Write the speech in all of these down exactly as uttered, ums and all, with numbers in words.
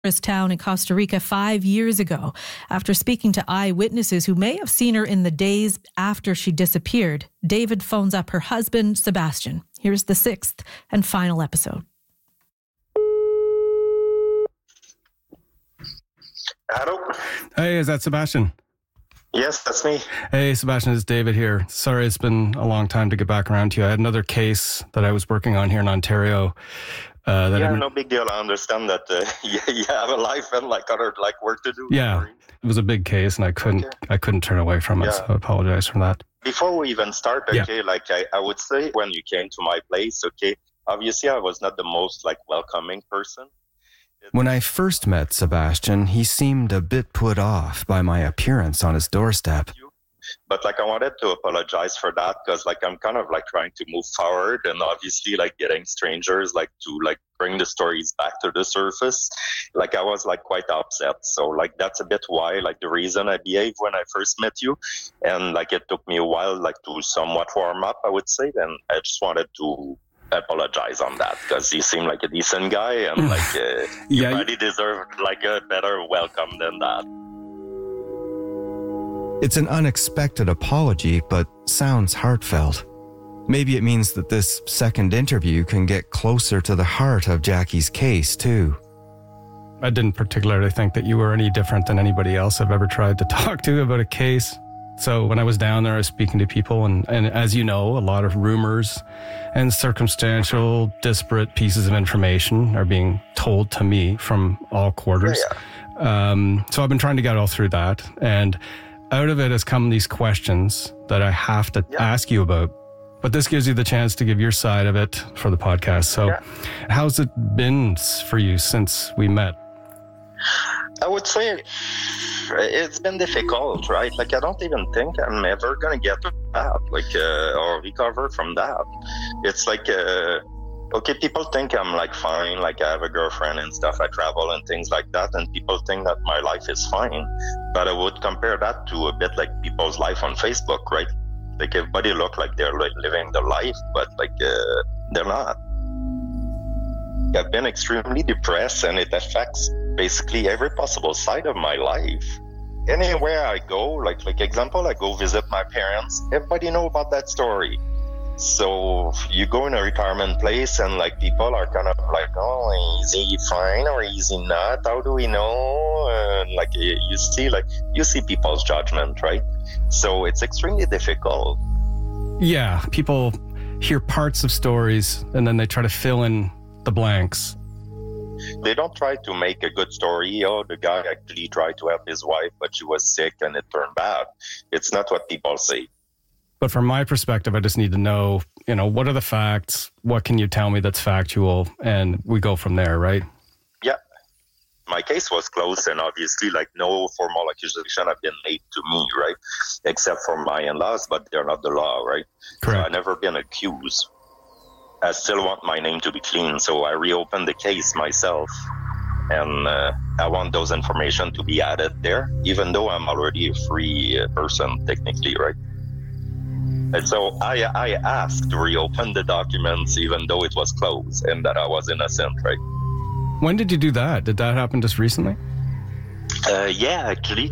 town in Costa Rica five years ago. After speaking to eyewitnesses who may have seen her in the days after she disappeared, David phones up her husband, Sebastian. Here's the sixth and final episode. Hello? Hey, is that Sebastian? Yes, that's me. Hey, Sebastian, it's David here. Sorry, it's been a long time to get back around to you. I had another case that I was working on here in Ontario. Uh, that yeah, been... no big deal. I understand that uh, you, you have a life and like other like work to do. Yeah, it was a big case, and I couldn't, okay. I couldn't turn away from it. Yeah. So I apologize for that. Before we even start, okay, yeah. like I, I would say when you came to my place, okay, obviously I was not the most like welcoming person. When I first met Sebastian, he seemed a bit put off by my appearance on his doorstep. But like I wanted to apologize for that because like I'm kind of like trying to move forward and obviously like getting strangers like to like bring the stories back to the surface. Like I was like quite upset. So like that's a bit why like the reason I behaved when I first met you. And like it took me a while like to somewhat warm up, I would say. And I just wanted to apologize on that because you seem like a decent guy and like uh, you yeah, really deserve like a better welcome than that. It's an unexpected apology, but sounds heartfelt. Maybe it means that this second interview can get closer to the heart of Jackie's case, too. I didn't particularly think that you were any different than anybody else I've ever tried to talk to about a case. So when I was down there, I was speaking to people, and, and as you know, a lot of rumors and circumstantial, disparate pieces of information are being told to me from all quarters. Yeah, yeah. Um, so I've been trying to get all through that, and out of it has come these questions that I have to yeah. ask you about. But this gives you the chance to give your side of it for the podcast. So yeah. how's it been for you since we met? I would say it's been difficult, right? Like, I don't even think I'm ever going to get to that, like, uh, or recover from that. It's like, uh, okay, people think I'm like fine, like I have a girlfriend and stuff, I travel and things like that, and people think that my life is fine. But I would compare that to a bit like people's life on Facebook, right? Like everybody look like they're like living their life, but like uh, they're not. I've been extremely depressed, and it affects basically every possible side of my life. Anywhere I go, like like example, I go visit my parents, everybody know about that story. So you go in a retirement place and like people are kind of like, oh, is he fine or is he not? How do we know? And like you see, like you see people's judgment, right? So it's extremely difficult. Yeah, people hear parts of stories and then they try to fill in the blanks. They don't try to make a good story. Oh, the guy actually tried to help his wife, but she was sick and it turned bad. It's not what people say. But from my perspective, I just need to know, you know, what are the facts? What can you tell me that's factual? And we go from there, right? Yeah. My case was closed, and obviously, like, no formal accusation have been made to me, right? Except for my in-laws, but they're not the law, right? Correct. So I've never been accused. I still want my name to be clean, so I reopened the case myself. And uh, I want those information to be added there, even though I'm already a free uh, person, technically, right? And so I I asked to reopen the documents even though it was closed and that I was innocent, right? When did you do that? Did that happen just recently? Uh, yeah, actually.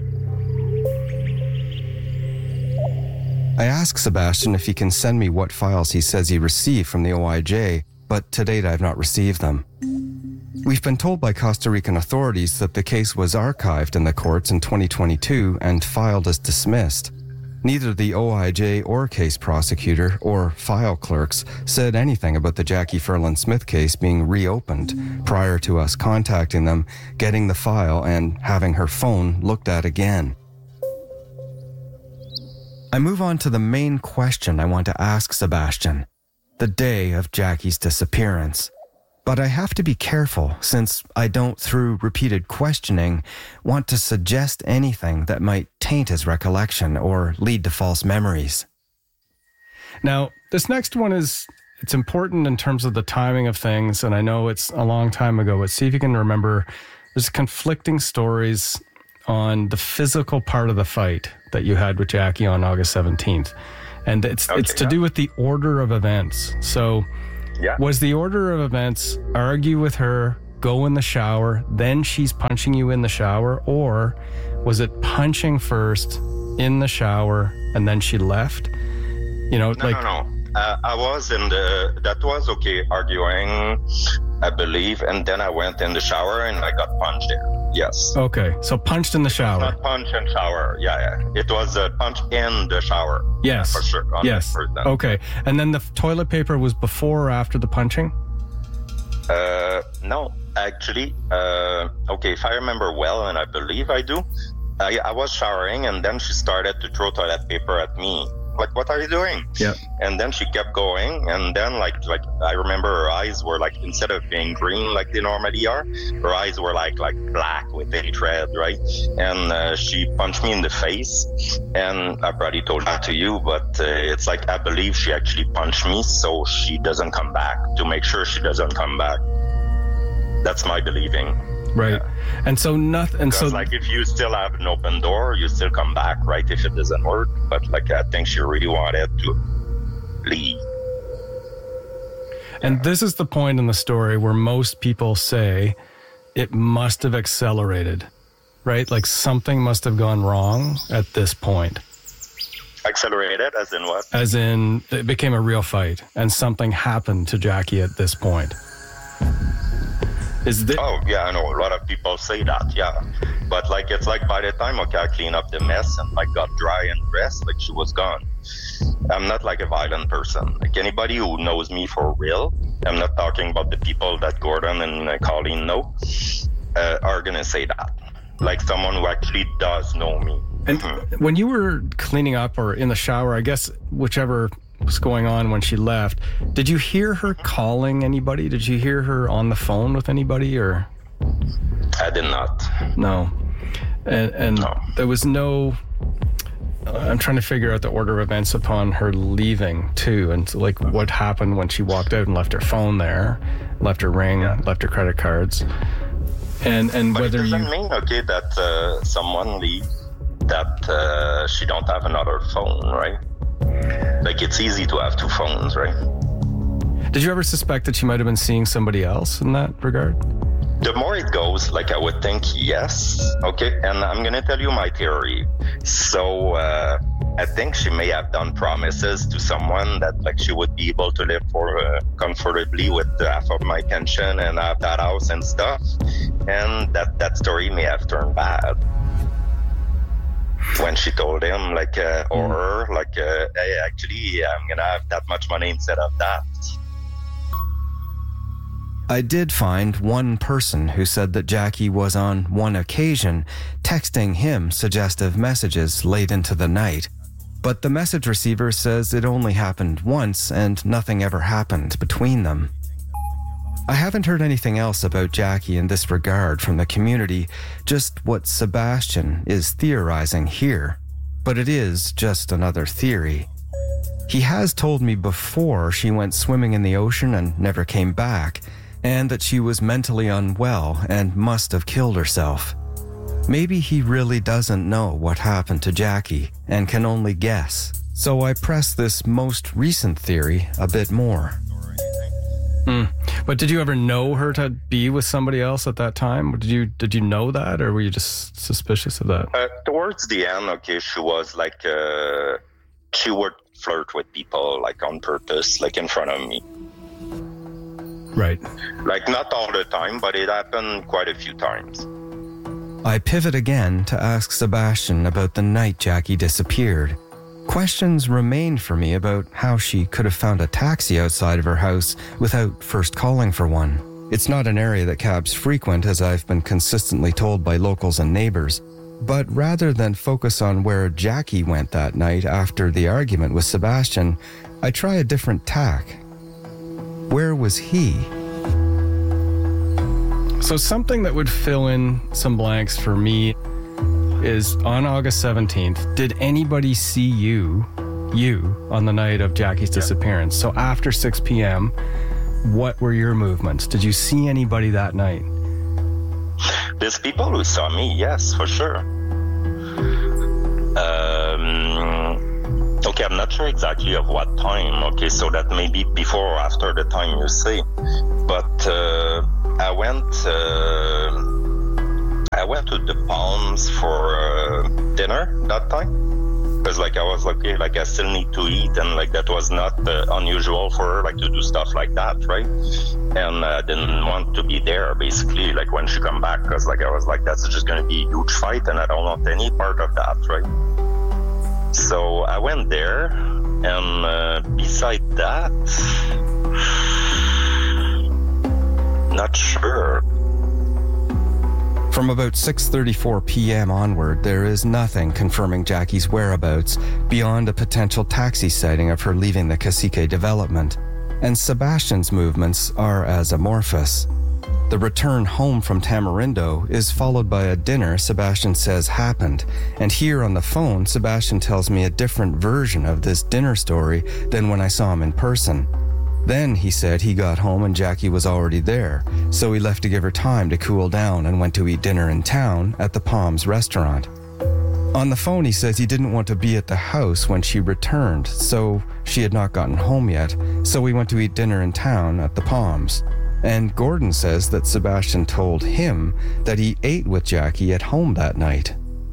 I asked Sebastian if he can send me what files he says he received from the O I J, but to date I've not received them. We've been told by Costa Rican authorities that the case was archived in the courts in twenty twenty-two and filed as dismissed. Neither the O I J or case prosecutor or file clerks said anything about the Jackie Ferland Smith case being reopened prior to us contacting them, getting the file, and having her phone looked at again. I move on to the main question I want to ask Sebastian, the day of Jackie's disappearance. But I have to be careful since I don't, through repeated questioning, want to suggest anything that might taint his recollection or lead to false memories. Now, this next one is, it's important in terms of the timing of things, and I know it's a long time ago, but see if you can remember, there's conflicting stories on the physical part of the fight that you had with Jackie on August seventeenth. And it's okay, it's to yeah. do with the order of events. So... Yeah. Was the order of events argue with her, go in the shower, then she's punching you in the shower, or was it punching first in the shower and then she left? You know, no, like no, no. Uh, I was in the. That was okay. Arguing, I believe, and then I went in the shower and I got punched there. Yes. Okay, so punched in the shower. Not punch in shower. Yeah, yeah. It was a punch in the shower. Yes. For sure. Yes. Okay, and then the toilet paper was before or after the punching? Uh, no, actually. Uh, okay, if I remember well, and I believe I do, I, I was showering and then she started to throw toilet paper at me. Like, what are you doing? Yeah. And then she kept going, and then like like I remember her eyes were like, instead of being green like they normally are, her eyes were like like black with hatred, right? And uh, she punched me in the face, and I probably told that to you, but uh, it's like I believe she actually punched me so she doesn't come back, to make sure she doesn't come back. That's my believing. Right. Yeah. And so nothing. And so, like, if you still have an open door, you still come back, right? If it doesn't work. But like, I think she really wanted to leave. And yeah. This is the point in the story where most people say it must have accelerated, right? Like something must have gone wrong at this point. Accelerated, as in what? As in, it became a real fight, and something happened to Jackie at this point. Is this- oh, yeah, I know. A lot of people say that, yeah. But, like, it's like by the time, okay, I clean up the mess and, like, got dry and dressed, like, she was gone. I'm not, like, a violent person. Like, anybody who knows me for real, I'm not talking about the people that Gordon and uh, Colleen know, uh, are going to say that. Like, someone who actually does know me. And mm-hmm. When you were cleaning up or in the shower, I guess whichever was going on when she left, did you hear her calling anybody? Did you hear her on the phone with anybody, or? I did not. No. And, and no. There was no, uh, I'm trying to figure out the order of events upon her leaving too. And so, like, what happened when she walked out and left her phone there, left her ring, yeah. left her credit cards. And, and but whether it doesn't you... mean, okay, that uh, someone leaves, that uh, she don't have another phone, right? Like, it's easy to have two phones, right? Did you ever suspect that she might have been seeing somebody else in that regard? The more it goes, like, I would think yes. Okay, and I'm going to tell you my theory. So, uh, I think she may have done promises to someone that, like, she would be able to live for uh, comfortably with half of my pension and have that house and stuff. And that, that story may have turned bad. When she told him, like, uh, or her, like, uh, hey, actually, I'm going to have that much money instead of that. I did find one person who said that Jackie was on one occasion texting him suggestive messages late into the night. But the message receiver says it only happened once and nothing ever happened between them. I haven't heard anything else about Jackie in this regard from the community, just what Sebastian is theorizing here. But it is just another theory. He has told me before she went swimming in the ocean and never came back, and that she was mentally unwell and must have killed herself. Maybe he really doesn't know what happened to Jackie and can only guess. So I press this most recent theory a bit more. Mm. But did you ever know her to be with somebody else at that time? Did you did you know that, or were you just suspicious of that? Uh, towards the end, okay, she was like, uh, she would flirt with people, like, on purpose, like in front of me. Right. Like, not all the time, but it happened quite a few times. I pivot again to ask Sebastian about the night Jackie disappeared. Questions remained for me about how she could have found a taxi outside of her house without first calling for one. It's not an area that cabs frequent, as I've been consistently told by locals and neighbors. But rather than focus on where Jackie went that night after the argument with Sebastian, I try a different tack. Where was he? So something that would fill in some blanks for me is on August seventeenth, did anybody see you, you, on the night of Jackie's disappearance? So after six p.m., what were your movements? Did you see anybody that night? There's people who saw me, yes, for sure. Um, okay, I'm not sure exactly of what time. Okay, so that may be before or after the time you say. But uh, I went. Uh, I went to the Palms for uh, dinner that time because, like, I was like, okay, like I still need to eat, and like that was not uh, unusual for her, like to do stuff like that, right? And I uh, didn't want to be there basically, like when she come back, because like I was like, that's just going to be a huge fight, and I don't want any part of that, right? So I went there, and uh, beside that, not sure. From about six thirty-four p.m. onward, there is nothing confirming Jackie's whereabouts beyond a potential taxi sighting of her leaving the Cacique development, and Sebastian's movements are as amorphous. The return home from Tamarindo is followed by a dinner Sebastian says happened, and here on the phone, Sebastian tells me a different version of this dinner story than when I saw him in person. Then he said he got home and Jackie was already there, so he left to give her time to cool down and went to eat dinner in town at the Palms restaurant. On the phone, he says he didn't want to be at the house when she returned, so she had not gotten home yet, so we went to eat dinner in town at the Palms. And Gordon says that Sebastian told him that he ate with Jackie at home that night.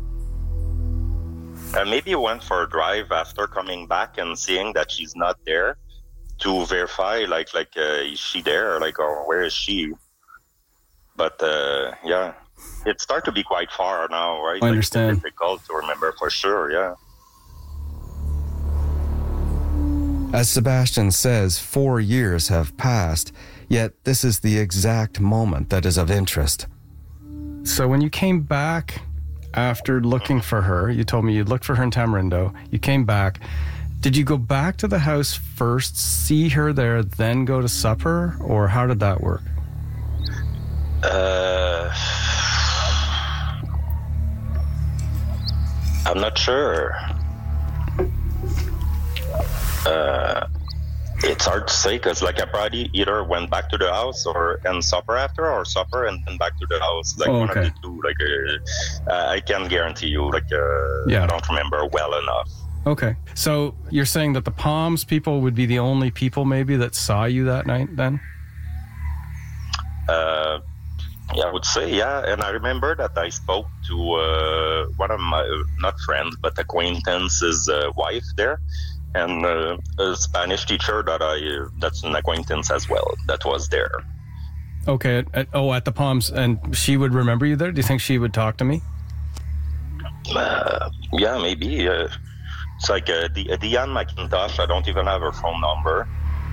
Uh, maybe he went for a drive after coming back and seeing that she's not there, to verify, like, like uh, is she there, like, or where is she? But uh, yeah, it starts to be quite far now, right? I understand. Like, it's difficult to remember for sure, yeah. As Sebastian says, four years have passed, yet this is the exact moment that is of interest. So when you came back after looking for her, you told me you looked for her in Tamarindo, you came back. Did you go back to the house first, see her there, then go to supper? Or how did that work? Uh, I'm not sure. Uh, it's hard to say because, like, I probably either went back to the house or and supper after, or supper and then back to the house. Like, oh, one okay. of the two. Like, uh, uh, I can guarantee you, like, uh, yeah. I don't remember well enough. Okay. So you're saying that the Palms people would be the only people maybe that saw you that night then? Uh, yeah, I would say, yeah. And I remember that I spoke to uh, one of my, not friends, but acquaintance's uh, wife there, and uh, a Spanish teacher that I, uh, that's an acquaintance as well, that was there. Okay. At, at, oh, at the Palms. And she would remember you there? Do you think she would talk to me? Uh, yeah, maybe. Uh, It's like uh, the uh, Deanne McIntosh. I don't even have her phone number.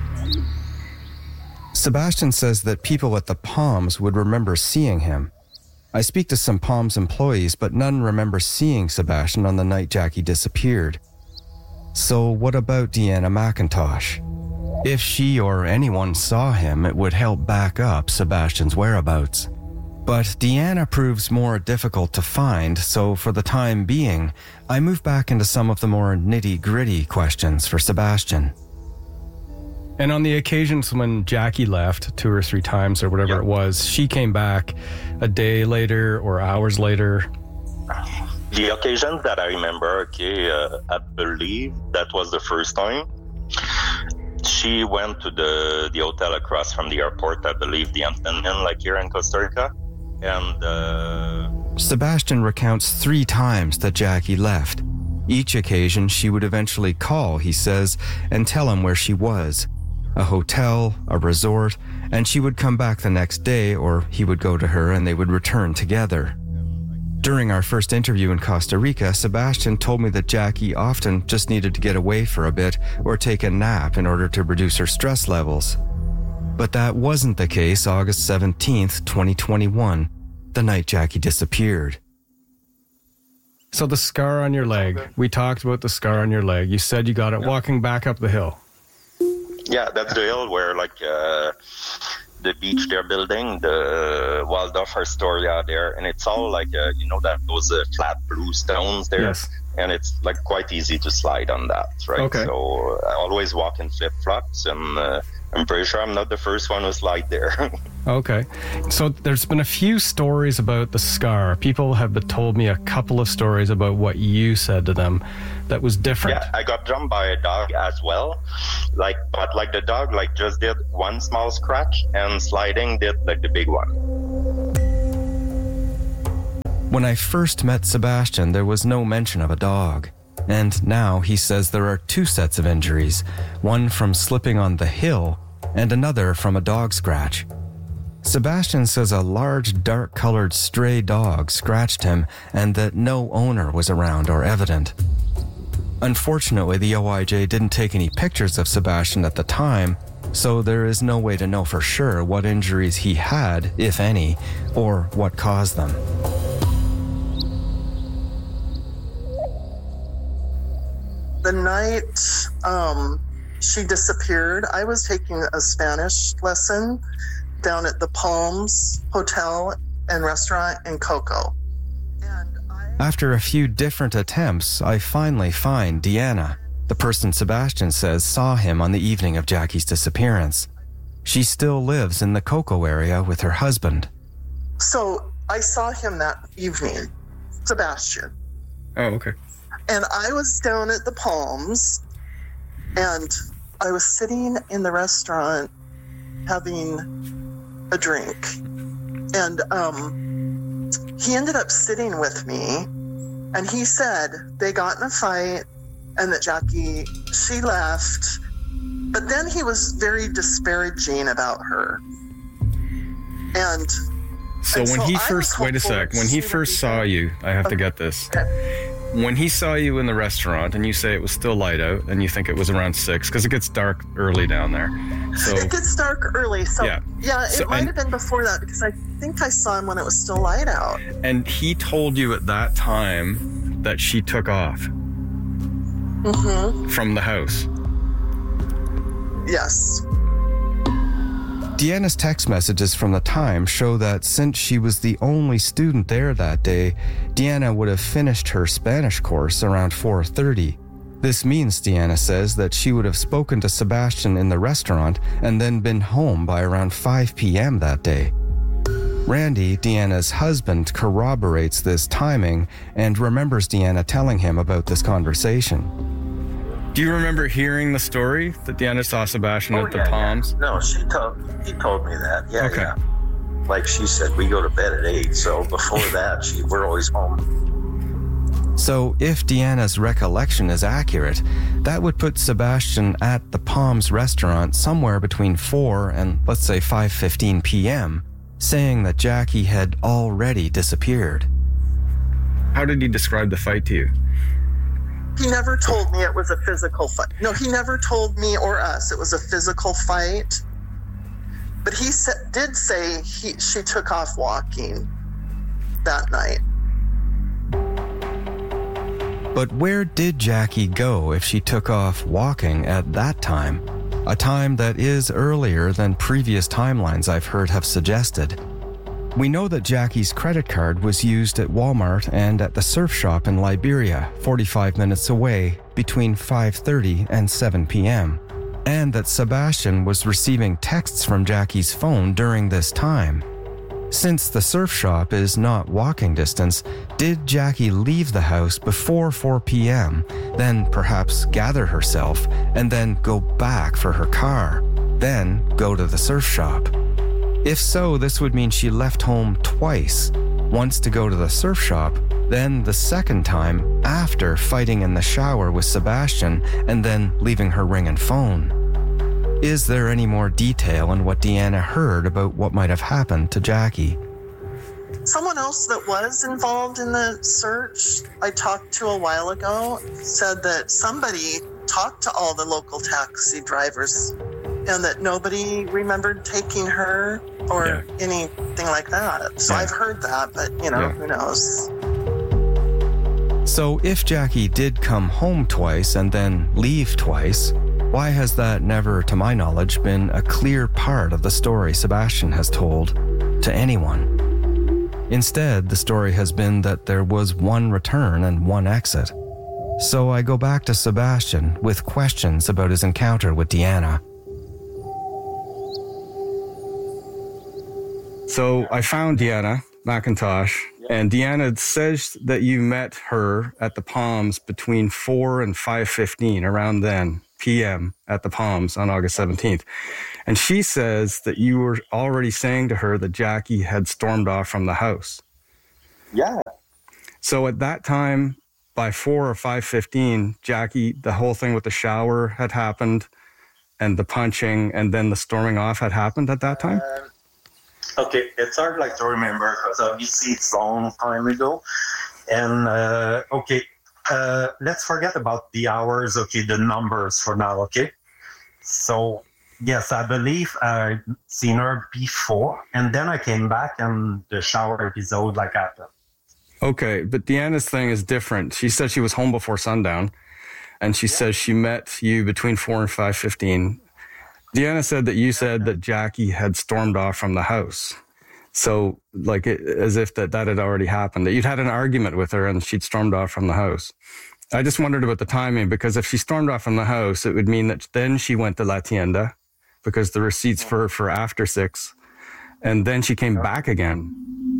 Sebastian says that people at the Palms would remember seeing him. I speak to some Palms employees, but none remember seeing Sebastian on the night Jackie disappeared. So what about Deanna McIntosh? If she or anyone saw him, it would help back up Sebastian's whereabouts. But Deanna proves more difficult to find, so for the time being, I move back into some of the more nitty-gritty questions for Sebastian. And on the occasions when Jackie left two or three times or whatever Yep. it was, she came back a day later or hours later? The occasions that I remember, okay, uh, I believe that was the first time. She went to the, the hotel across from the airport, I believe, the Hampton Inn, like here in Costa Rica. And uh, Sebastian recounts three times that Jackie left. Each occasion she would eventually call, he says, and tell him where she was. A hotel, a resort, and she would come back the next day, or he would go to her and they would return together. During our first interview in Costa Rica, Sebastian told me that Jackie often just needed to get away for a bit or take a nap in order to reduce her stress levels. But that wasn't the case August seventeenth, twenty twenty-one, the night Jackie disappeared. So the scar on your leg, we talked about the scar on your leg. You said you got it walking back up the hill. yeah, that's the hill where, like, uh, the beach they're building, the Waldorf Astoria there, and it's all like, uh, you know, that those uh, flat blue stones there. Yes. And it's like quite easy to slide on that, right? Okay. So I always walk in flip-flops, and uh, I'm pretty sure I'm not the first one who's lied there. Okay. So there's been a few stories about the scar. People have told me a couple of stories about what you said to them that was different. Yeah, I got jumped by a dog as well. Like, but like the dog like just did one small scratch and sliding did like the big one. When I first met Sebastian, there was no mention of a dog. And now he says there are two sets of injuries, one from slipping on the hill and another from a dog scratch. Sebastian says a large dark-colored stray dog scratched him and that no owner was around or evident. Unfortunately, the O I J didn't take any pictures of Sebastian at the time, so there is no way to know for sure what injuries he had, if any, or what caused them. The night um, she disappeared, I was taking a Spanish lesson down at the Palms Hotel and Restaurant in Cocoa. And I... After a few different attempts, I finally find Deanna, the person Sebastian says saw him on the evening of Jackie's disappearance. She still lives in the Cocoa area with her husband. So I saw him that evening, Sebastian. Oh, okay. And I was down at the Palms, and I was sitting in the restaurant having a drink. And um, he ended up sitting with me, and he said they got in a fight and that Jackie, she left. But then he was very disparaging about her. And So and when so he I first, was wait a hopeful sec, that when she he would first be saw there. you, I have to Okay. get this. Okay. When he saw you in the restaurant and you say it was still light out and you think it was around six, because it gets dark early down there. So It gets dark early, so Yeah. yeah, it So- might and- have been before that because I think I saw him when it was still light out. And he told you at that time that she took off Mm-hmm. from the house. Yes. Deanna's text messages from the time show that since she was the only student there that day, Deanna would have finished her Spanish course around four thirty. This means, Deanna says, that she would have spoken to Sebastian in the restaurant and then been home by around five p.m. that day. Randy, Deanna's husband, corroborates this timing and remembers Deanna telling him about this conversation. Do you remember hearing the story that Deanna saw Sebastian Oh, at the yeah, Palms? yeah. No, she told he told me that. Yeah, Okay. yeah. Like she said, we go to bed at eight. So before that, she we're always home. So if Deanna's recollection is accurate, that would put Sebastian at the Palms restaurant somewhere between four and, let's say, five fifteen p.m., saying that Jackie had already disappeared. How did he describe the fight to you? He never told me it was a physical fight. No, he never told me or us it was a physical fight. But he sa- did say he she took off walking that night. But where did Jackie go if she took off walking at that time? A time that is earlier than previous timelines I've heard have suggested. We know that Jackie's credit card was used at Walmart and at the surf shop in Liberia, forty-five minutes away, between five thirty and seven p.m., and that Sebastian was receiving texts from Jackie's phone during this time. Since the surf shop is not walking distance, did Jackie leave the house before four p.m., then perhaps gather herself, and then go back for her car, then go to the surf shop? If so, this would mean she left home twice, once to go to the surf shop, then the second time after fighting in the shower with Sebastian and then leaving her ring and phone. Is there any more detail on what Deanna heard about what might have happened to Jackie? Someone else that was involved in the search I talked to a while ago said that somebody talked to all the local taxi drivers and that nobody remembered taking her or Yeah. anything like that. So Yeah. I've heard that, but you know, Yeah. who knows? So if Jackie did come home twice and then leave twice, why has that never, to my knowledge, been a clear part of the story Sebastian has told to anyone? Instead, the story has been that there was one return and one exit. So I go back to Sebastian with questions about his encounter with Deanna. So I found Deanna McIntosh, and Deanna says that you met her at the Palms between four and five fifteen, around then, P M at the Palms on August seventeenth. And she says that you were already saying to her that Jackie had stormed off from the house. Yeah. So at that time, by four or five fifteen, Jackie, the whole thing with the shower had happened, and the punching, and then the storming off had happened at that time? Uh, Okay, it's hard like to remember because obviously it's a long time ago. And uh, okay, uh, let's forget about the hours, okay, the numbers for now, okay? So, yes, I believe I'd seen her before, and then I came back and the shower episode like happened. Okay, but Deanna's thing is different. She said she was home before sundown, and she yeah. says she met you between four and five fifteen. Deanna said that you said that Jackie had stormed off from the house. So, like, it, as if that, that had already happened, that you'd had an argument with her and she'd stormed off from the house. I just wondered about the timing, because if she stormed off from the house, it would mean that then she went to La Tienda, because the receipts for, for after six, and then she came back again.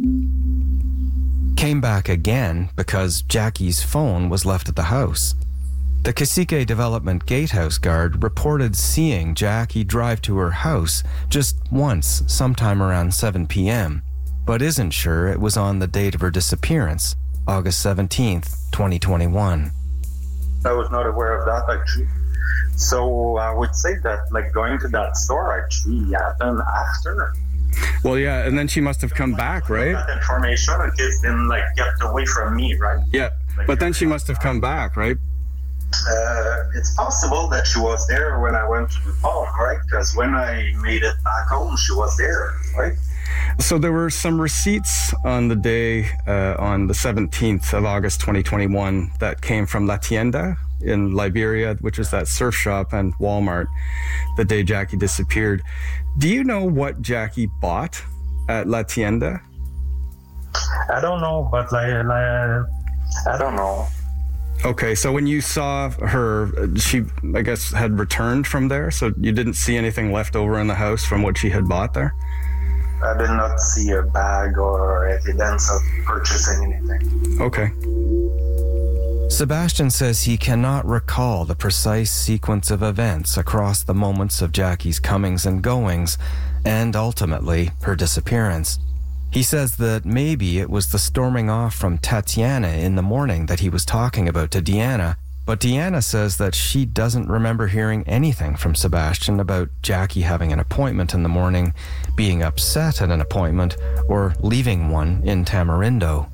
Came back again because Jackie's phone was left at the house. The Cacique Development Gatehouse guard reported seeing Jackie drive to her house just once, sometime around seven p.m., but isn't sure it was on the date of her disappearance, August seventeenth, twenty twenty-one. I was not aware of that, actually. So I would say that, like, going to that store actually happened after. Well, yeah, and then she must have come back, right? That information, it's been, like, kept away from me, right? Yeah, but then she must have come back, right? Uh, it's possible that she was there when I went to the farm, right? Because when I made it back home, she was there, right? So there were some receipts on the day, uh, on the seventeenth of August, twenty twenty-one, that came from La Tienda in Liberia, which is that surf shop, and Walmart, the day Jackie disappeared. Do you know what Jackie bought at La Tienda? I don't know, but like, like I don't know. Okay, so when you saw her, she, I guess, had returned from there, so you didn't see anything left over in the house from what she had bought there? I did not see a bag or evidence of purchasing anything. Okay. Sebastian says he cannot recall the precise sequence of events across the moments of Jackie's comings and goings, and ultimately her disappearance. He says that maybe it was the storming off from Tatiana in the morning that he was talking about to Deanna, but Deanna says that she doesn't remember hearing anything from Sebastian about Jackie having an appointment in the morning, being upset at an appointment, or leaving one in Tamarindo.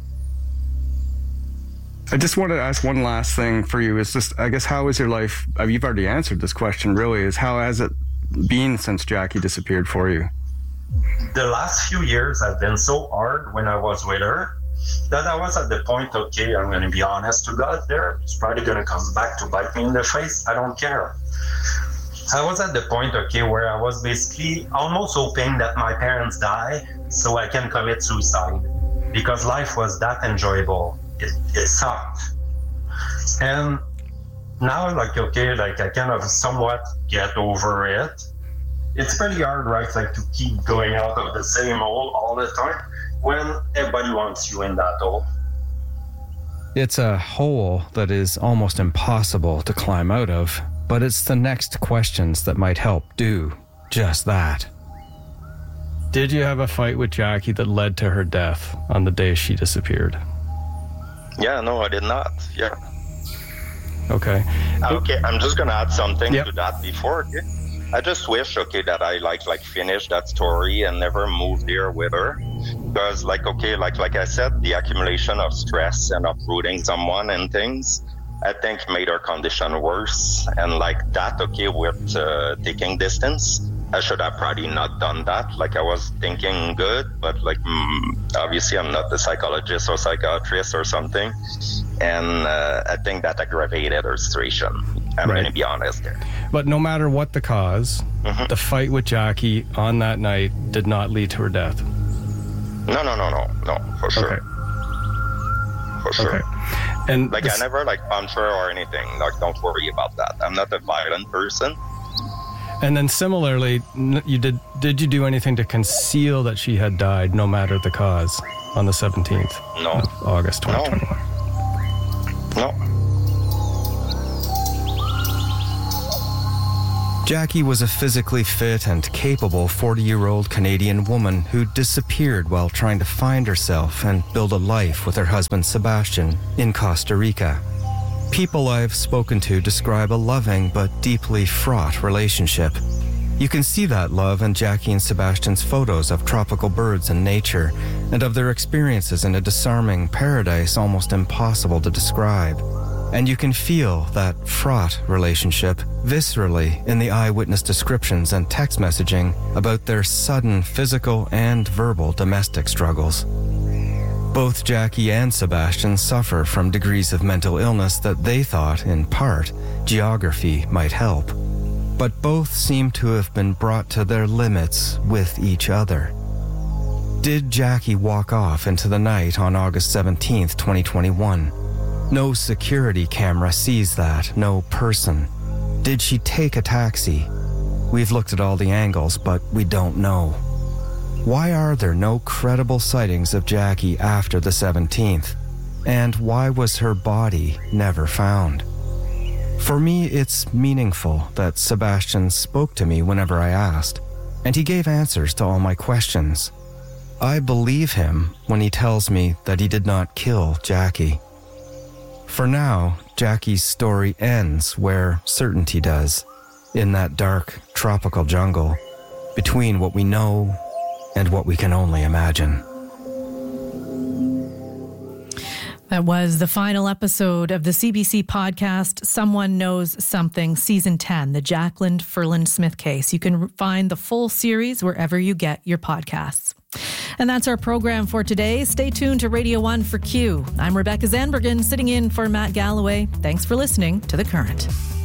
I just wanted to ask one last thing for you. Is just, I guess, how is your life? Uh, you've already answered this question, really. Is how has it been since Jackie disappeared for you? The last few years have been so hard when I was with her that I was at the point, okay, I'm going to be honest to God there. It's probably going to come back to bite me in the face. I don't care. I was at the point, okay, where I was basically almost hoping that my parents die so I can commit suicide, because life was that enjoyable. It, it sucked. And now, like, okay, like I kind of somewhat get over it. It's pretty hard, right, like to keep going out of the same hole all the time when everybody wants you in that hole. It's a hole that is almost impossible to climb out of, but it's the next questions that might help do just that. Did you have a fight with Jackie that led to her death on the day she disappeared? Yeah, no, I did not. Yeah. Okay. Okay, I'm just gonna add something yep. to that before. Okay? I just wish, okay, that I like like finished that story and never moved there with her, because like okay, like like I said, the accumulation of stress and uprooting someone and things, I think made her condition worse. And like that, okay, with uh, taking distance, I should have probably not done that. Like I was thinking good, but like mm, obviously I'm not a psychologist or psychiatrist or something, and uh, I think that aggravated her situation. I'm right. going to be honest there. But no matter what the cause, mm-hmm. the fight with Jackie on that night did not lead to her death. No, no, no, no, no, for sure. Okay. For sure. Okay. And like this... I never like punch her or anything. Like don't worry about that. I'm not a violent person. And then similarly, you did did you do anything to conceal that she had died, no matter the cause, on the seventeenth No. of August twenty twenty-one? No. Jackie was a physically fit and capable forty-year-old Canadian woman who disappeared while trying to find herself and build a life with her husband Sebastian in Costa Rica. People I've spoken to describe a loving but deeply fraught relationship. You can see that love in Jackie and Sebastian's photos of tropical birds and nature, and of their experiences in a disarming paradise almost impossible to describe. And you can feel that fraught relationship viscerally in the eyewitness descriptions and text messaging about their sudden physical and verbal domestic struggles. Both Jackie and Sebastian suffer from degrees of mental illness that they thought, in part, geography might help. But both seem to have been brought to their limits with each other. Did Jackie walk off into the night on August seventeenth, twenty twenty-one? No security camera sees that, no person. Did she take a taxi? We've looked at all the angles, but we don't know. Why are there no credible sightings of Jackie after the seventeenth? And why was her body never found? For me, it's meaningful that Sebastian spoke to me whenever I asked, and he gave answers to all my questions. I believe him when he tells me that he did not kill Jackie. For now, Jackie's story ends where certainty does, in that dark, tropical jungle, between what we know and what we can only imagine. That was the final episode of the C B C podcast, Someone Knows Something, Season ten, the Jacqueline Ferland Smith case. You can find the full series wherever you get your podcasts. And that's our program for today. Stay tuned to Radio one for Q. I'm Rebecca Zandbergen, sitting in for Matt Galloway. Thanks for listening to The Current.